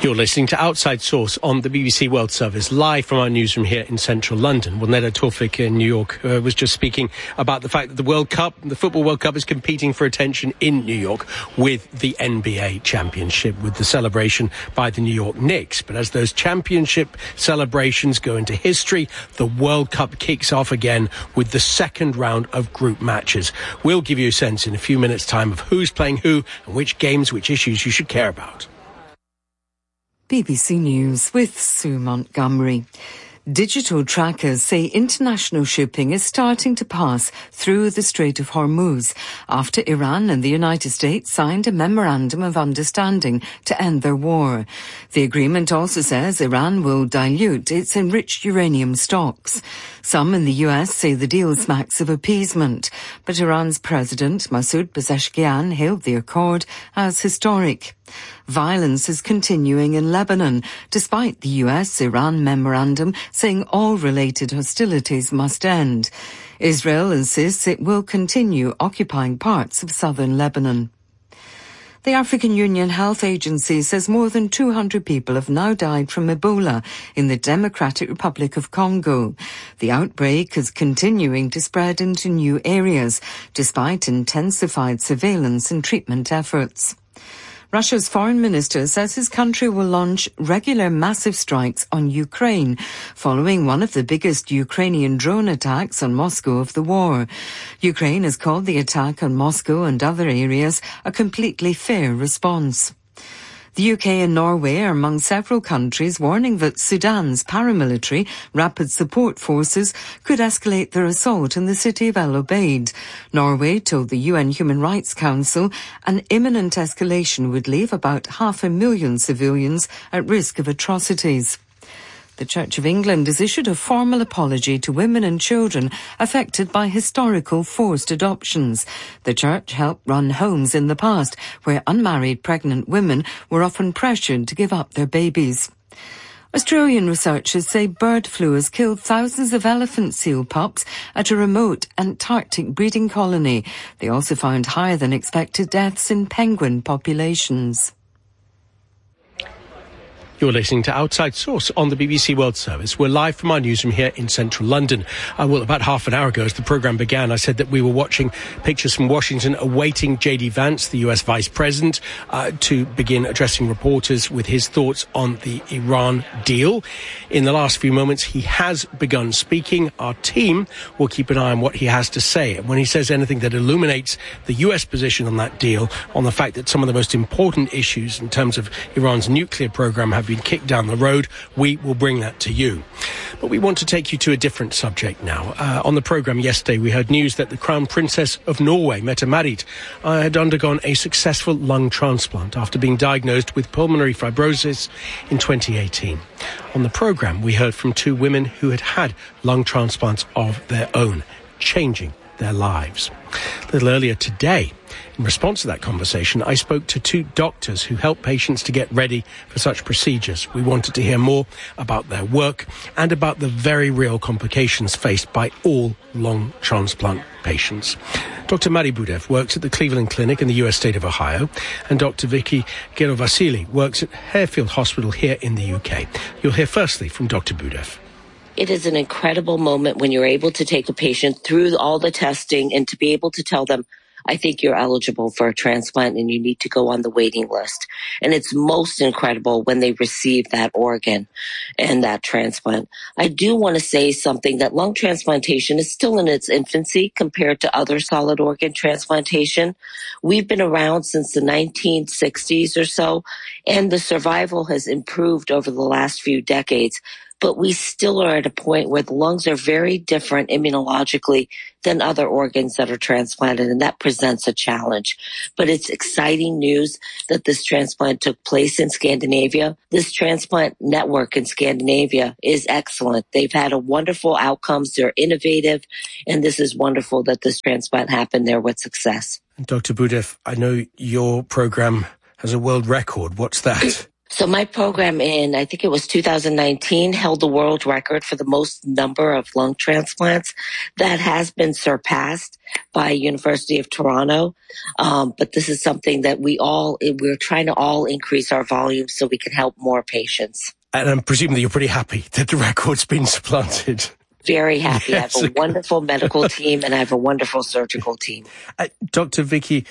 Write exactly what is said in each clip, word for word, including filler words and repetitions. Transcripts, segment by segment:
You're listening to Outside Source on the B B C World Service, live from our newsroom here in central London. Well, Neda Tawfik in New York uh, was just speaking about the fact that the World Cup, the Football World Cup, is competing for attention in New York with the N B A Championship, with the celebration by the New York Knicks. But as those championship celebrations go into history, the World Cup kicks off again with the second round of group matches. We'll give you a sense in a few minutes' time of who's playing who and which games, which issues you should care about. B B C News with Sue Montgomery. Digital trackers say international shipping is starting to pass through the Strait of Hormuz after Iran and the United States signed a memorandum of understanding to end their war. The agreement also says Iran will dilute its enriched uranium stocks. Some in the U S say the deal smacks of appeasement, but Iran's President Masoud Pezeshkian hailed the accord as historic. Violence is continuing in Lebanon, despite the U S-Iran memorandum saying all related hostilities must end. Israel insists it will continue occupying parts of southern Lebanon. The African Union Health Agency says more than two hundred people have now died from Ebola in the Democratic Republic of Congo. The outbreak is continuing to spread into new areas, despite intensified surveillance and treatment efforts. Russia's foreign minister says his country will launch regular massive strikes on Ukraine, following one of the biggest Ukrainian drone attacks on Moscow of the war. Ukraine has called the attack on Moscow and other areas a completely fair response. The U K and Norway are among several countries warning that Sudan's paramilitary Rapid Support Forces could escalate their assault in the city of El Obeid. Norway told the U N Human Rights Council an imminent escalation would leave about half a million civilians at risk of atrocities. The Church of England has issued a formal apology to women and children affected by historical forced adoptions. The Church helped run homes in the past where unmarried pregnant women were often pressured to give up their babies. Australian researchers say bird flu has killed thousands of elephant seal pups at a remote Antarctic breeding colony. They also found higher than expected deaths in penguin populations. You're listening to Outside Source on the B B C World Service. We're live from our newsroom here in central London. Uh, well, about half an hour ago, as the programme began, I said that we were watching pictures from Washington awaiting J D Vance, the U S Vice President, uh, to begin addressing reporters with his thoughts on the Iran deal. In the last few moments, he has begun speaking. Our team will keep an eye on what he has to say. And when he says anything that illuminates the U S position on that deal, on the fact that some of the most important issues in terms of Iran's nuclear programme have been kicked down the road, we will bring that to you. But we want to take you to a different subject now. Uh, on the programme yesterday, we heard news that the Crown Princess of Norway, Mette-Marit, uh, had undergone a successful lung transplant after being diagnosed with pulmonary fibrosis in twenty eighteen. On the programme, we heard from two women who had had lung transplants of their own, changing their lives. A little earlier today, in response to that conversation, I spoke to two doctors who help patients to get ready for such procedures. We wanted to hear more about their work and about the very real complications faced by all lung transplant patients. Doctor Mari Budev works at the Cleveland Clinic in the U S state of Ohio, and Doctor Vicky Gerovasili works at Harefield Hospital here in the U K. You'll hear firstly from Doctor Budev. It is an incredible moment when you're able to take a patient through all the testing and to be able to tell them, I think you're eligible for a transplant and you need to go on the waiting list. And it's most incredible when they receive that organ and that transplant. I do want to say something that lung transplantation is still in its infancy compared to other solid organ transplantation. We've been around since the nineteen sixties or so, and the survival has improved over the last few decades. But we still are at a point where the lungs are very different immunologically than other organs that are transplanted, and that presents a challenge. But it's exciting news that this transplant took place in Scandinavia. This transplant network in Scandinavia is excellent. They've had a wonderful outcomes. They're innovative, and this is wonderful that this transplant happened there with success. Doctor Budev, I know your program has a world record. What's that? So my program in, I think it was two thousand nineteen, held the world record for the most number of lung transplants. That has been surpassed by University of Toronto. Um, but this is something that we all, we're trying to all increase our volume so we can help more patients. And I'm presuming that you're pretty happy that the record's been supplanted. Very happy. Yes. I have a wonderful medical team and I have a wonderful surgical team. Uh, Doctor Vicky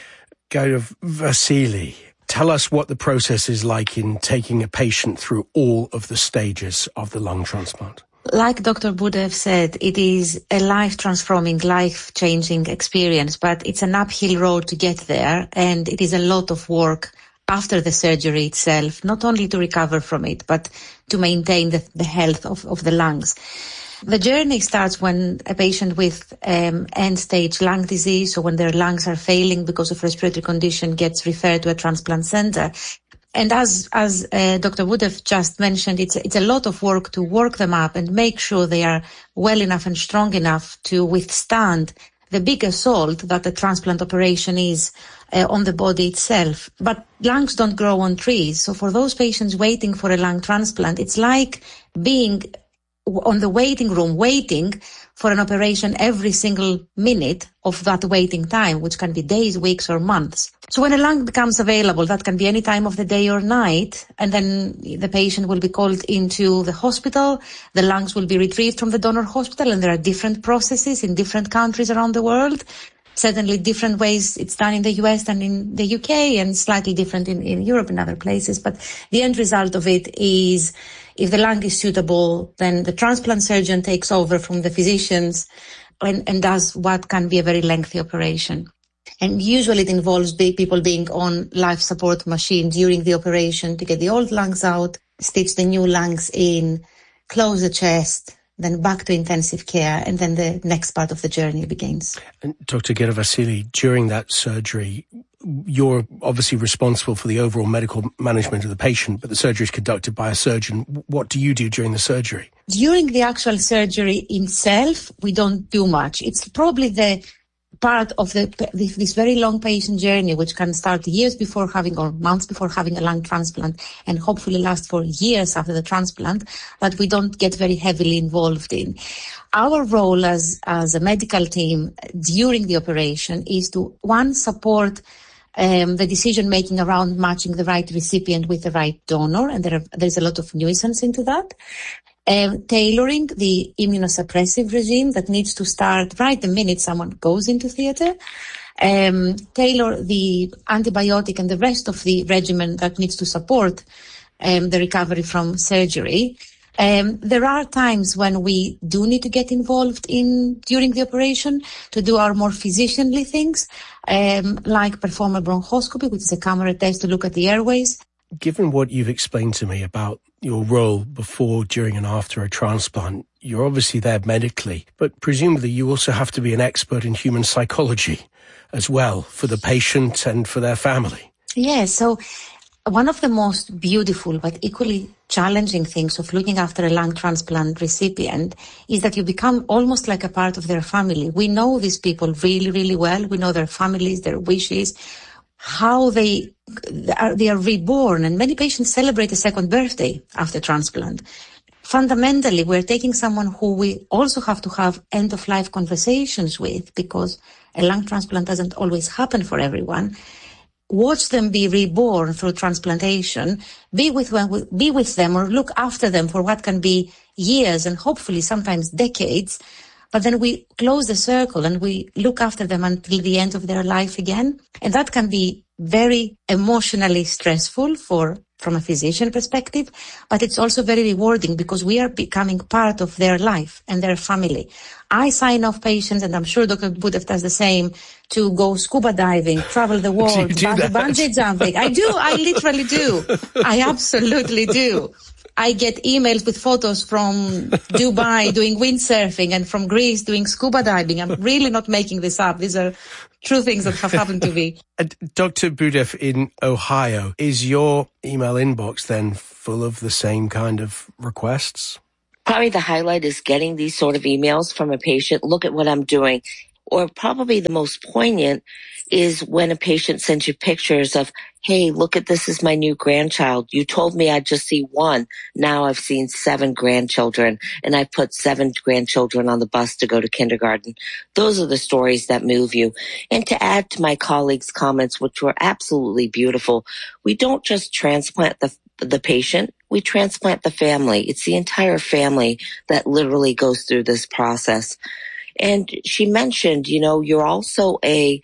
Gaidar-Vasili, tell us what the process is like in taking a patient through all of the stages of the lung transplant. Like Doctor Budev said, it is a life-transforming, life-changing experience, but it's an uphill road to get there, and it is a lot of work after the surgery itself, not only to recover from it, but to maintain the, the health of, of the lungs. The journey starts when a patient with um, end-stage lung disease, or when their lungs are failing because of respiratory condition, gets referred to a transplant center. And as as uh, Doctor Budev just mentioned, it's it's a lot of work to work them up and make sure they are well enough and strong enough to withstand the big assault that the transplant operation is uh, on the body itself. But lungs don't grow on trees, so for those patients waiting for a lung transplant, it's like being on the waiting room, waiting for an operation every single minute of that waiting time, which can be days, weeks, or months. So when a lung becomes available, that can be any time of the day or night, and then the patient will be called into the hospital. The lungs will be retrieved from the donor hospital, and there are different processes in different countries around the world. Certainly different ways it's done in the U S than in the U K, and slightly different in, in Europe and other places. But the end result of it is, if the lung is suitable, then the transplant surgeon takes over from the physicians and, and does what can be a very lengthy operation. And usually it involves big people being on life support machine during the operation to get the old lungs out, stitch the new lungs in, close the chest, then back to intensive care, and then the next part of the journey begins. And Doctor Gaidar-Vasili, during that surgery, you're obviously responsible for the overall medical management of the patient, but the surgery is conducted by a surgeon. What do you do during the surgery? During the actual surgery itself, we don't do much. It's probably the part of the this very long patient journey, which can start years before having or months before having a lung transplant and hopefully last for years after the transplant, that we don't get very heavily involved in. Our role as, as a medical team during the operation is to, one, support Um, the decision-making around matching the right recipient with the right donor, and there are, there's a lot of nuisance into that. Um, tailoring the immunosuppressive regime that needs to start right the minute someone goes into theatre. Um, tailor the antibiotic and the rest of the regimen that needs to support um, the recovery from surgery. Um, there are times when we do need to get involved in during the operation to do our more physicianly things, um, like perform a bronchoscopy, which is a camera test to look at the airways. Given what you've explained to me about your role before, during and after a transplant, you're obviously there medically, but presumably you also have to be an expert in human psychology as well for the patient and for their family. Yeah, so one of the most beautiful but equally challenging things of looking after a lung transplant recipient is that you become almost like a part of their family. We know these people really, really well. We know their families, their wishes, how they are, they are reborn. And many patients celebrate a second birthday after transplant. Fundamentally, we're taking someone who we also have to have end-of-life conversations with, because a lung transplant doesn't always happen for everyone. Watch them be reborn through transplantation, be with them, be with them or look after them for what can be years and hopefully sometimes decades. But then we close the circle and we look after them until the end of their life again. And that can be very emotionally stressful for from a physician perspective, but it's also very rewarding because we are becoming part of their life and their family. I sign off patients, and I'm sure Doctor Budev does the same, to go scuba diving, travel the world, bungee jumping. I do, I literally do. I absolutely do. I get emails with photos from Dubai doing windsurfing and from Greece doing scuba diving. I'm really not making this up. These are true things that have happened to me. And Doctor Budev in Ohio, is your email inbox then full of the same kind of requests? Probably the highlight is getting these sort of emails from a patient. Look at what I'm doing. or probably the most poignant is when a patient sends you pictures of, hey, look at this is my new grandchild. You told me I'd just see one. Now I've seen seven grandchildren, and I put seven grandchildren on the bus to go to kindergarten. Those are the stories that move you. And to add to my colleagues' comments, which were absolutely beautiful, we don't just transplant the the patient, we transplant the family. It's the entire family that literally goes through this process. And she mentioned, you know, you're also a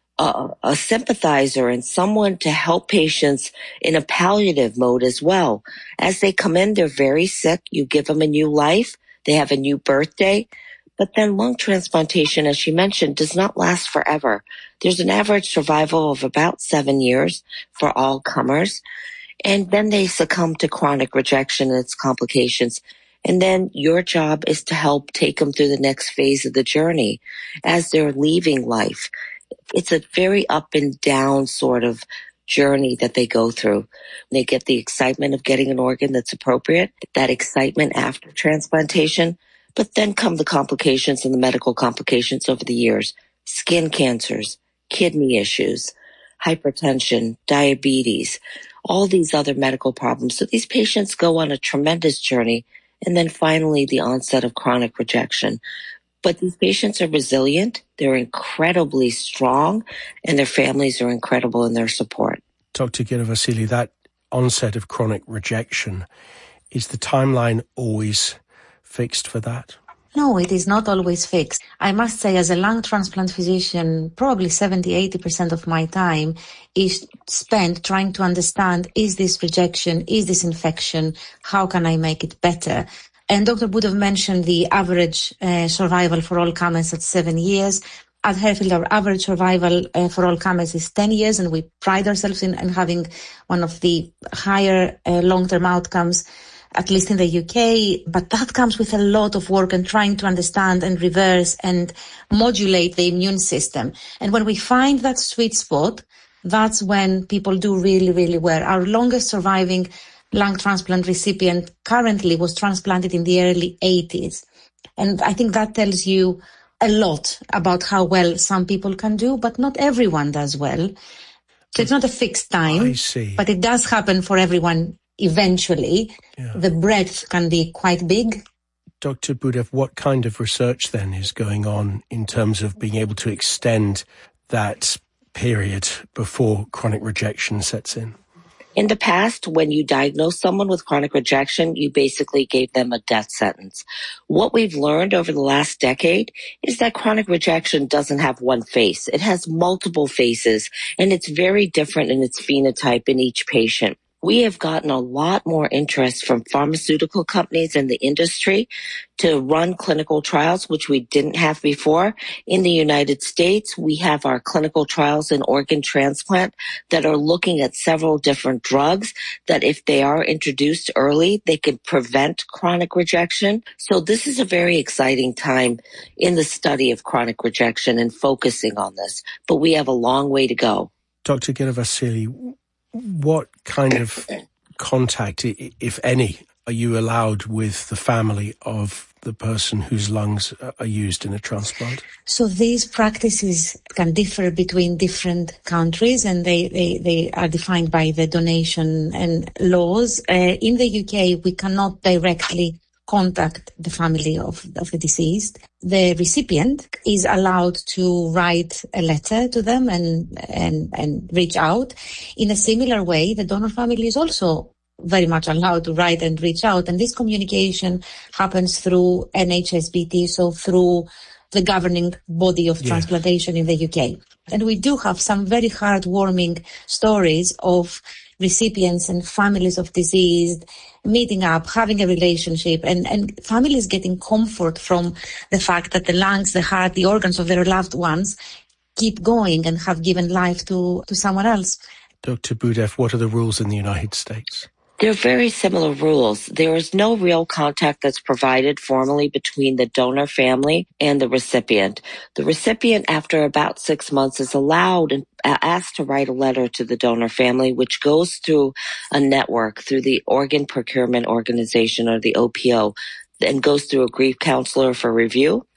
A, a sympathizer and someone to help patients in a palliative mode as well. As they come in, they're very sick. You give them a new life. They have a new birthday. But then lung transplantation, as she mentioned, does not last forever. There's an average survival of about seven years for all comers. And then they succumb to chronic rejection and its complications. And then your job is to help take them through the next phase of the journey as they're leaving life. It's a very up and down sort of journey that they go through. They get the excitement of getting an organ that's appropriate, that excitement after transplantation, but then come the complications and the medical complications over the years. Skin cancers, kidney issues, hypertension, diabetes, all these other medical problems. So these patients go on a tremendous journey, and then finally the onset of chronic rejection. But these patients are resilient, they're incredibly strong, and their families are incredible in their support. Doctor Ghiravassili, that onset of chronic rejection, is the timeline always fixed for that? No, it is not always fixed. I must say, as a lung transplant physician, probably seventy, eighty percent of my time is spent trying to understand, is this rejection, is this infection, how can I make it better? And Doctor Budov mentioned the average uh, survival for all comers at seven years. At Harefield, our average survival uh, for all comers is ten years, and we pride ourselves in, in having one of the higher uh, long-term outcomes, at least in the U K. But that comes with a lot of work and trying to understand and reverse and modulate the immune system. And when we find that sweet spot, that's when people do really, really well. Our longest surviving lung transplant recipient currently was transplanted in the early eighties. And I think that tells you a lot about how well some people can do, but not everyone does well. So it's not a fixed time, I see. But it does happen for everyone eventually. Yeah. The breadth can be quite big. Doctor Budov, what kind of research then is going on in terms of being able to extend that period before chronic rejection sets in? In the past, when you diagnose someone with chronic rejection, you basically gave them a death sentence. What we've learned over the last decade is that chronic rejection doesn't have one face. It has multiple faces, and it's very different in its phenotype in each patient. We have gotten a lot more interest from pharmaceutical companies in the industry to run clinical trials, which we didn't have before. In the United States, we have our clinical trials in organ transplant that are looking at several different drugs that if they are introduced early, they can prevent chronic rejection. So this is a very exciting time in the study of chronic rejection and focusing on this, but we have a long way to go. Doctor Ghiravassili, what kind of contact, if any, are you allowed with the family of the person whose lungs are used in a transplant? So these practices can differ between different countries, and they, they, they are defined by the donation and laws. Uh, in the U K, we cannot directly contact the family of, of the deceased. The recipient is allowed to write a letter to them and, and, and reach out. In a similar way, the donor family is also very much allowed to write and reach out. And this communication happens through N H S B T, so through the governing body of yeah. transplantation in the U K. And we do have some very heartwarming stories of recipients and families of deceased meeting up, having a relationship, and, and families getting comfort from the fact that the lungs, the heart, the organs of their loved ones keep going and have given life to, to someone else. Doctor Budov, what are the rules in the United States? They're very similar rules. There is no real contact that's provided formally between the donor family and the recipient. The recipient, after about six months, is allowed and asked to write a letter to the donor family, which goes through a network, through the Organ Procurement Organization, or the O P O, and goes through a grief counselor for review.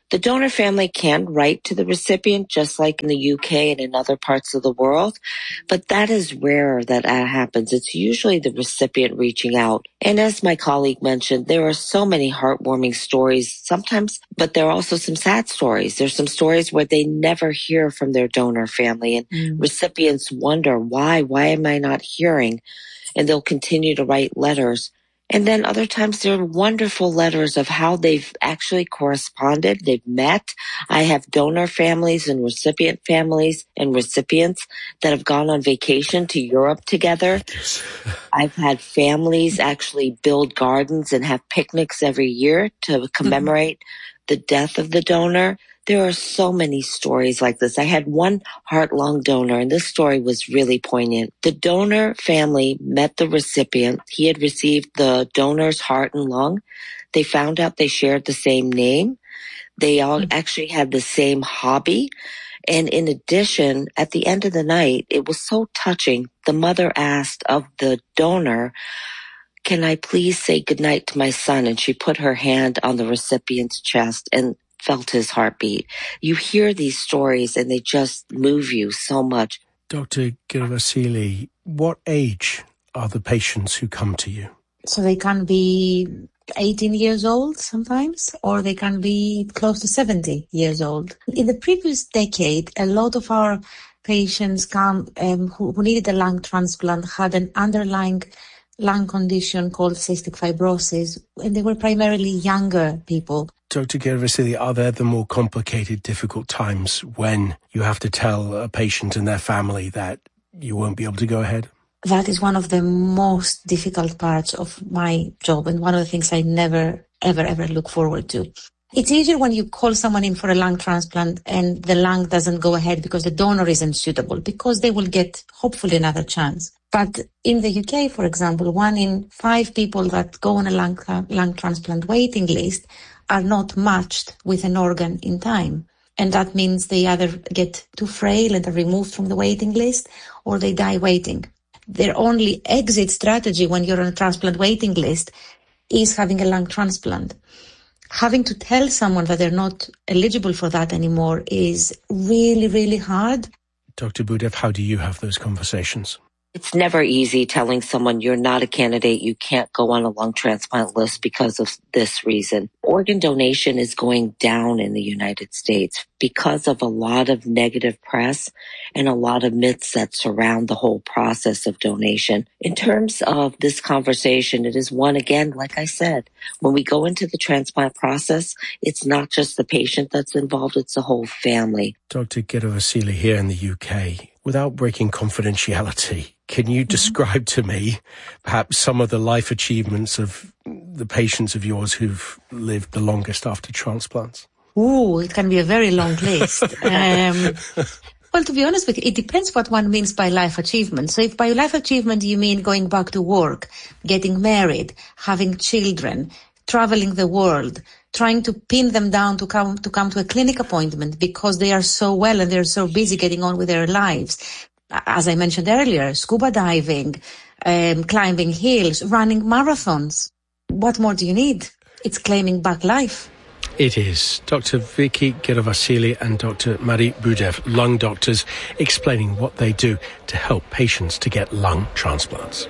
The donor family can write to the recipient, just like in the U K and in other parts of the world, but that is rare that that happens. It's usually the recipient reaching out. And as my colleague mentioned, there are so many heartwarming stories sometimes, but there are also some sad stories. There's some stories where they never hear from their donor family, and mm. recipients wonder, why? Why am I not hearing? And they'll continue to write letters. And then other times there are wonderful letters of how they've actually corresponded, they've met. I have donor families and recipient families and recipients that have gone on vacation to Europe together. I've had families actually build gardens and have picnics every year to commemorate mm-hmm. the death of the donor. There are so many stories like this. I had one heart-lung donor, and this story was really poignant. The donor family met the recipient. He had received the donor's heart and lung. They found out they shared the same name. They all actually had the same hobby. And in addition, at the end of the night, it was so touching. The mother asked of the donor, "Can I please say goodnight to my son?" And she put her hand on the recipient's chest and felt his heartbeat. You hear these stories and they just move you so much. Doctor Ghirasili, what age are the patients who come to you? So they can be eighteen years old sometimes, or they can be close to seventy years old. In the previous decade, a lot of our patients come um, who, who needed a lung transplant had an underlying lung condition called cystic fibrosis, and they were primarily younger people. Doctor Ghirasili, are there the more complicated, difficult times when you have to tell a patient and their family that you won't be able to go ahead? That is one of the most difficult parts of my job, and one of the things I never, ever, ever look forward to. It's easier when you call someone in for a lung transplant and the lung doesn't go ahead because the donor isn't suitable, because they will get hopefully another chance. But in the U K, for example, one in five people that go on a lung, lung transplant waiting list are not matched with an organ in time. And that means they either get too frail and are removed from the waiting list, or they die waiting. Their only exit strategy when you're on a transplant waiting list is having a lung transplant. Having to tell someone that they're not eligible for that anymore is really, really hard. Doctor Boudeff, how do you have those conversations? It's never easy telling someone you're not a candidate, you can't go on a lung transplant list because of this reason. Organ donation is going down in the United States because of a lot of negative press and a lot of myths that surround the whole process of donation. In terms of this conversation, it is one, again, like I said, when we go into the transplant process, it's not just the patient that's involved, it's the whole family. Doctor Ghirasili, here in the U K, without breaking confidentiality, can you describe to me perhaps some of the life achievements of the patients of yours who've lived the longest after transplants? Ooh, it can be a very long list. um, well, to be honest with you, it depends what one means by life achievement. So if by life achievement you mean going back to work, getting married, having children, traveling the world, trying to pin them down to come to come to a clinic appointment because they are so well and they're so busy getting on with their lives. As I mentioned earlier, scuba diving, um, climbing hills, running marathons. What more do you need? It's claiming back life. It is. Doctor Vicky Ghirasili and Doctor Marie Boudeff, lung doctors, explaining what they do to help patients to get lung transplants.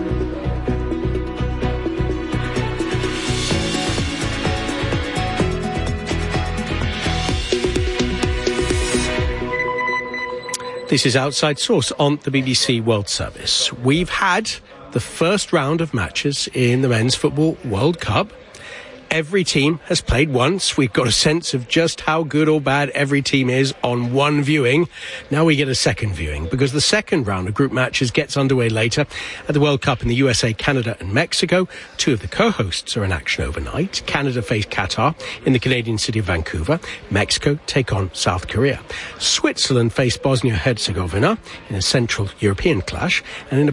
This is Outside Source on the B B C World Service. We've had the first round of matches in the Men's Football World Cup. Every team has played once. We've got a sense of just how good or bad every team is on one viewing. Now we get a second viewing because the second round of group matches gets underway later at the World Cup in the U S A, Canada and Mexico. Two of the co-hosts are in action overnight. Canada face Qatar in the Canadian city of Vancouver. Mexico take on South Korea. Switzerland face Bosnia-Herzegovina in a Central European clash. And in about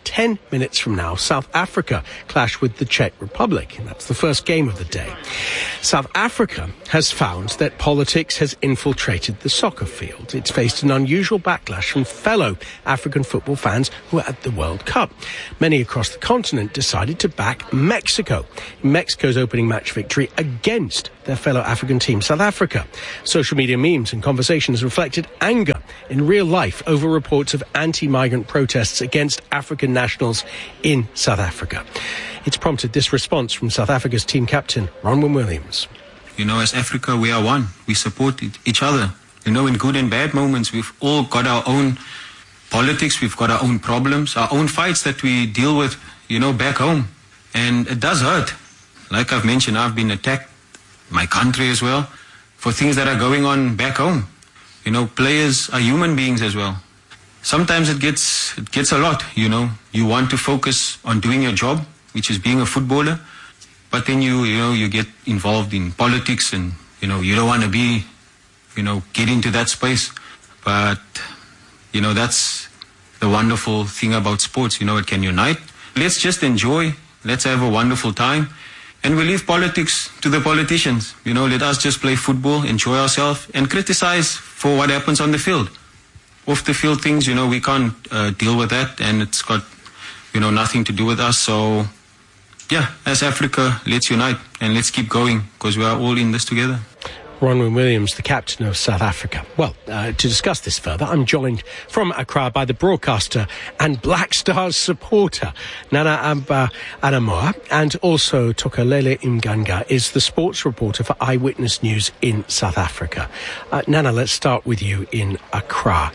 ten minutes from now, South Africa clash with the Czech Republic. And that's the first game of the day. South Africa has found that politics has infiltrated the soccer field. It's faced an unusual backlash from fellow African football fans who were at the World Cup. Many across the continent decided to back Mexico in Mexico's opening match victory against their fellow African team, South Africa. Social media memes and conversations reflected anger in real life over reports of anti-migrant protests against African nationals in South Africa. It's prompted this response from South Africa's team captain, Ronwen Williams. You know, as Africa, we are one. We support each other. You know, in good and bad moments, we've all got our own politics, we've got our own problems, our own fights that we deal with, you know, back home. And it does hurt. Like I've mentioned, I've been attacked, my country as well, for things that are going on back home. You know, players are human beings as well. Sometimes it gets it gets a lot, you know. You want to focus on doing your job, which is being a footballer, but then you, you know, you get involved in politics and, you know, you don't want to be, you know, get into that space. But, you know, that's the wonderful thing about sports, you know, it can unite. Let's just enjoy, let's have a wonderful time, and we leave politics to the politicians. You know, let us just play football, enjoy ourselves, and criticize for what happens on the field. Off the field things, you know, we can't uh, deal with that, and it's got, you know, nothing to do with us. So, yeah, as Africa, let's unite and let's keep going because we are all in this together. Ronwen Williams, the captain of South Africa. Well, uh, to discuss this further, I'm joined from Accra by the broadcaster and Black Stars supporter, Nana Amba Adamoa, and also Tokalele Mganga is the sports reporter for Eyewitness News in South Africa. Uh, Nana, let's start with you in Accra.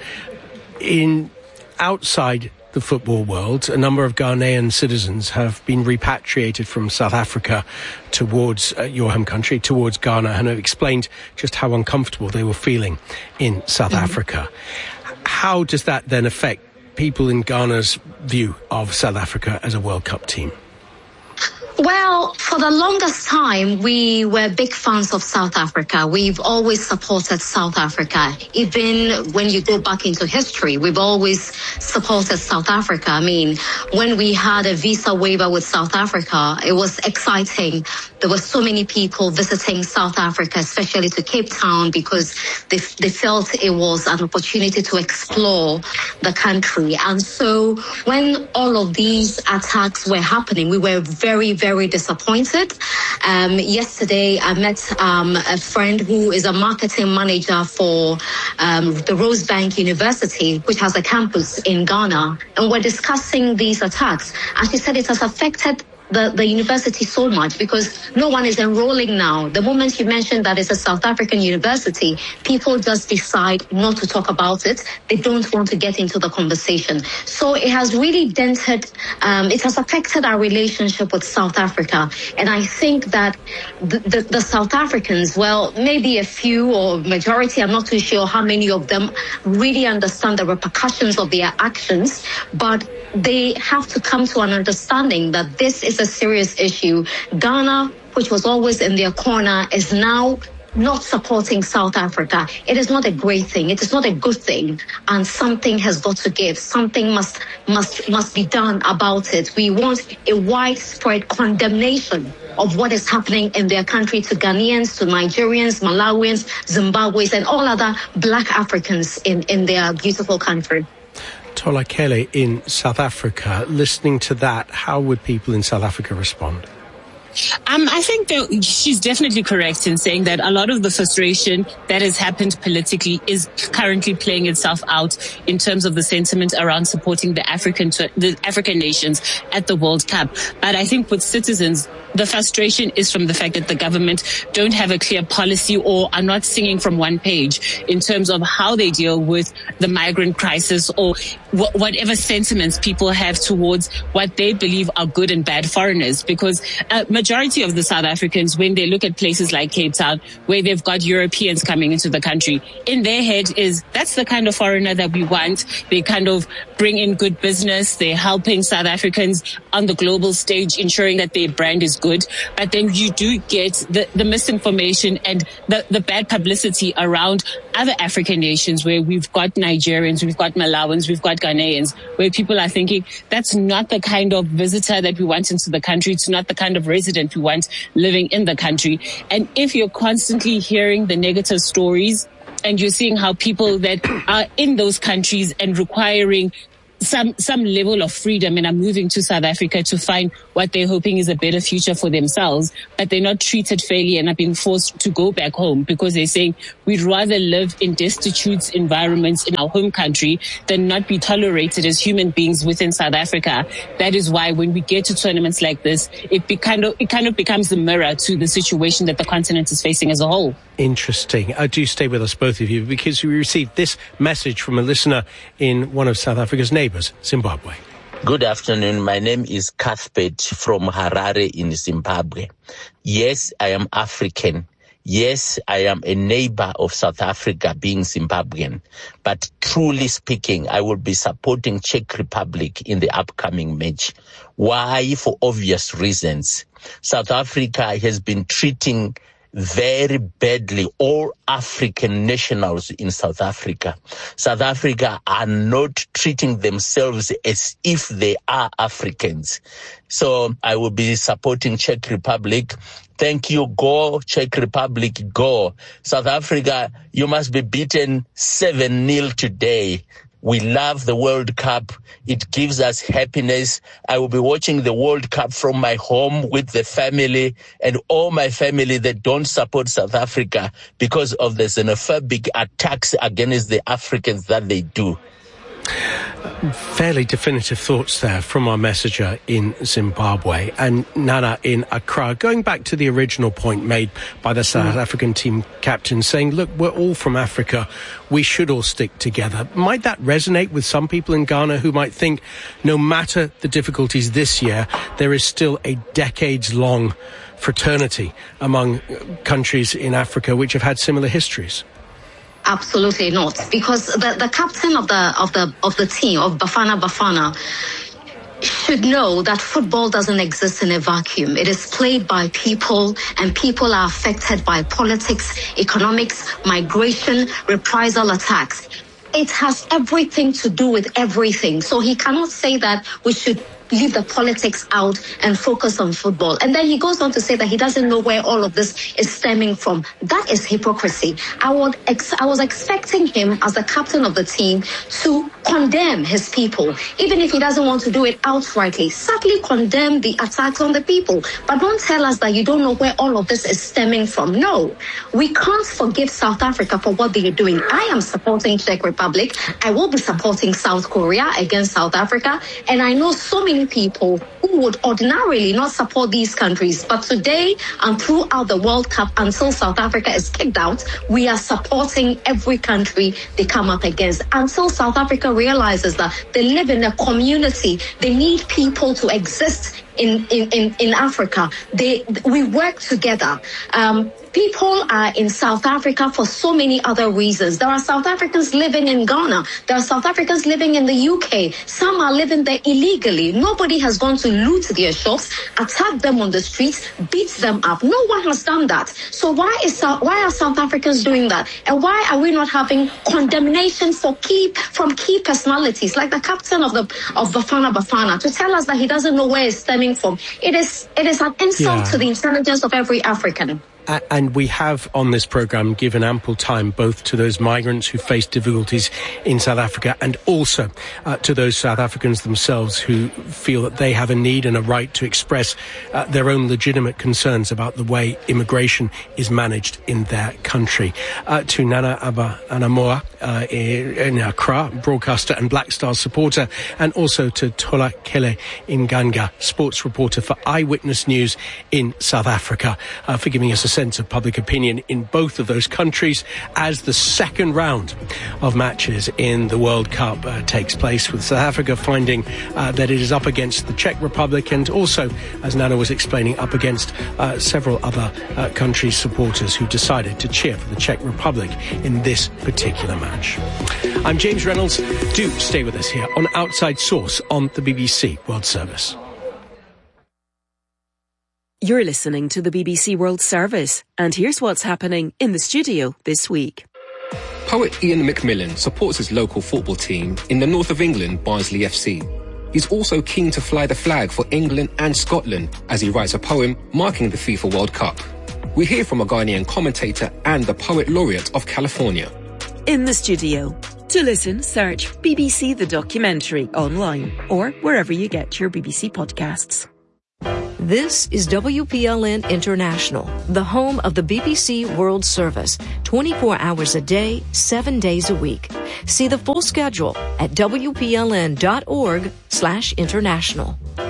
In outside the football world, a number of Ghanaian citizens have been repatriated from South Africa towards uh, your home country, towards Ghana, and have explained just how uncomfortable they were feeling in South mm-hmm. Africa. How does that then affect people in Ghana's view of South Africa as a World Cup team? Well, for the longest time, we were big fans of South Africa. We've always supported South Africa. Even when you go back into history, we've always supported South Africa. I mean, when we had a visa waiver with South Africa, it was exciting. There were so many people visiting South Africa, especially to Cape Town, because they, they felt it was an opportunity to explore the country. And so when all of these attacks were happening, we were very, very very disappointed. Um, yesterday, I met um, a friend who is a marketing manager for um, the Rosebank University, which has a campus in Ghana, and we're discussing these attacks. And she said it has affected The, the university so much because no one is enrolling now. The moment you mention that it's a South African university, people just decide not to talk about it. They don't want to get into the conversation. So it has really dented, um, it has affected our relationship with South Africa. And I think that the, the, the South Africans, well, maybe a few or majority, I'm not too sure how many of them really understand the repercussions of their actions, but they have to come to an understanding that this is a serious issue. Ghana, which was always in their corner, is now not supporting South Africa. It is not a great thing. It is not a good thing. And something has got to give. Something must must must be done about it. We want a widespread condemnation of what is happening in their country to Ghanaians, to Nigerians, Malawians, Zimbabweans, and all other Black Africans in, in their beautiful country. Tola Kelly in South Africa, listening to that, how would people in South Africa respond? Um, I think that she's definitely correct in saying that a lot of the frustration that has happened politically is currently playing itself out in terms of the sentiment around supporting the African the African nations at the World Cup. But I think with citizens, the frustration is from the fact that the government don't have a clear policy or are not singing from one page in terms of how they deal with the migrant crisis or wh- whatever sentiments people have towards what they believe are good and bad foreigners. Because uh, majority of the South Africans, when they look at places like Cape Town, where they've got Europeans coming into the country, in their head is that's the kind of foreigner that we want. They kind of bring in good business. They're helping South Africans on the global stage, ensuring that their brand is good. But then you do get the, the misinformation and the, the bad publicity around other African nations, where we've got Nigerians, we've got Malawans, we've got Ghanaians, where people are thinking that's not the kind of visitor that we want into the country. It's not the kind of resident we want living in the country. And if you're constantly hearing the negative stories and you're seeing how people that are in those countries and requiring some some level of freedom and are moving to South Africa to find what they're hoping is a better future for themselves, but they're not treated fairly and are being forced to go back home because they're saying we'd rather live in destitute environments in our home country than not be tolerated as human beings within South Africa. That is why when we get to tournaments like this, it be kind of it kind of becomes the mirror to the situation that the continent is facing as a whole. Interesting. Uh, do stay with us, both of you, because we received this message from a listener in one of South Africa's neighbours, Zimbabwe. Good afternoon. My name is Cuthbert from Harare in Zimbabwe. Yes, I am African. Yes, I am a neighbor of South Africa, being Zimbabwean. But truly speaking, I will be supporting Czech Republic in the upcoming match. Why? For obvious reasons. South Africa has been treating very badly all African nationals in South Africa. South Africa are not treating themselves as if they are Africans. So I will be supporting Czech Republic. Thank you. Go, Czech Republic, go. South Africa, you must be beaten seven nil today. We love the World Cup. It gives us happiness. I will be watching the World Cup from my home with the family and all my family that don't support South Africa because of the xenophobic attacks against the Africans that they do. Fairly definitive thoughts there from our messenger in Zimbabwe. And Nana in Accra, going back to the original point made by the South mm. African team captain, saying, look, we're all from Africa, we should all stick together. Might that resonate with some people in Ghana who might think no matter the difficulties this year, there is still a decades-long fraternity among countries in Africa which have had similar histories? Absolutely not, because the, the captain of the of the of the team of Bafana Bafana should know that football doesn't exist in a vacuum. It is played by people, and people are affected by politics, economics, migration, reprisal attacks. It has everything to do with everything. So he cannot say that we should leave the politics out and focus on football. And then he goes on to say that he doesn't know where all of this is stemming from. That is hypocrisy. I would ex- I was expecting him as the captain of the team to condemn his people, even if he doesn't want to do it outrightly. Certainly condemn the attacks on the people, but don't tell us that you don't know where all of this is stemming from. No, we can't forgive South Africa for what they are doing. I am supporting Czech Republic. I will be supporting South Korea against South Africa, and I know so many people who would ordinarily not support these countries. But today and throughout the World Cup, until South Africa is kicked out, we are supporting every country they come up against. Until South Africa realizes that they live in a community, they need people to exist in, in, in, in Africa. They, we work together. Um, People are in South Africa for so many other reasons. There are South Africans living in Ghana. There are South Africans living in the U K. Some are living there illegally. Nobody has gone to loot their shops, attack them on the streets, beat them up. No one has done that. So why is why are South Africans doing that? And why are we not having condemnation for key from key personalities like the captain of the of Bafana Bafana to tell us that he doesn't know where it's stemming from? It is it is an insult yeah. to the intelligence of every African. And we have on this programme given ample time both to those migrants who face difficulties in South Africa and also uh, to those South Africans themselves who feel that they have a need and a right to express uh, their own legitimate concerns about the way immigration is managed in their country. Uh, to Nana Aba Anamoa uh, in Accra, broadcaster and Black Stars supporter, and also to Tola Kele Inganga, sports reporter for Eyewitness News in South Africa, uh, for giving us a sense of public opinion in both of those countries as the second round of matches in the World Cup uh, takes place, with South Africa finding uh, that it is up against the Czech Republic and also, as Nana was explaining, up against uh, several other uh, countries' supporters who decided to cheer for the Czech Republic in this particular match. I'm James Reynolds. Do stay with us here on Outside Source on the B B C World Service. You're listening to the B B C World Service, and here's what's happening in the studio this week. Poet Ian McMillan supports his local football team in the north of England, Barnsley F C. He's also keen to fly the flag for England and Scotland as he writes a poem marking the FIFA World Cup. We hear from a Ghanaian commentator and the Poet Laureate of California. In the studio. To listen, search B B C The Documentary online or wherever you get your B B C podcasts. This is W P L N International, the home of the B B C World Service, twenty-four hours a day, seven days a week. See the full schedule at W P L N dot org slash international.